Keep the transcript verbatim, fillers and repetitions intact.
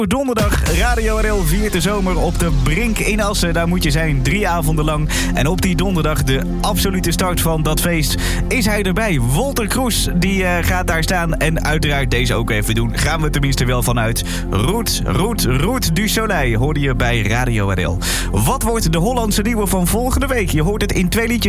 Donderdag, Radio R L viert de zomer op de Brink in Assen. Daar moet je zijn, drie avonden lang. En op die donderdag, de absolute start van dat feest, is hij erbij. Wolter Kroes, die uh, gaat daar staan. En uiteraard deze ook even doen. Gaan we tenminste wel vanuit. Roet, Roet, Roet du Soleil hoorde je bij Radio R L. Wat wordt de Hollandse nieuwe van volgende week? Je hoort het in twee liedjes.